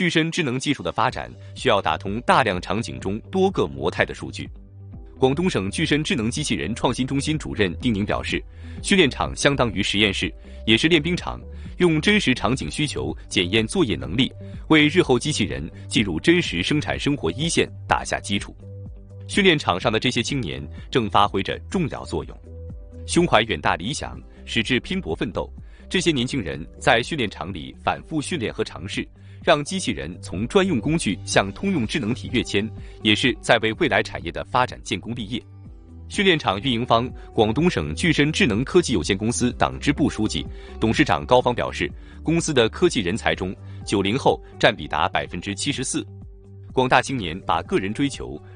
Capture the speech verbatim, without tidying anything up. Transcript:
具身智能技术的发展需要打通大量场景中多个模态的数据。广东省具身智能机器人创新中心主任丁宁表示，训练场相当于实验室，也是练兵场，用真实场景需求检验作业能力，为日后机器人进入真实生产生活一线打下基础。训练场上的这些青年正发挥着重要作用，胸怀远大理想，矢志拼搏奋斗。这些年轻人在训练场里反复训练和尝试，让机器人从专用工具向通用智能体跃迁，也是在为未来产业的发展建功立业。训练场运营方广东省具身智能科技有限公司党支部书记、董事长高芳表示，公司的科技人才中，九零后占比达百分之七十四。广大青年把个人追求